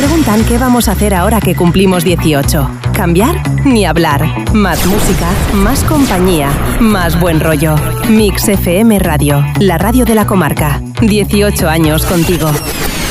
preguntan qué vamos a hacer ahora que cumplimos 18. ¿Cambiar? Ni hablar. Más música, más compañía, más buen rollo. Mix FM Radio, la radio de la comarca. 18 años contigo.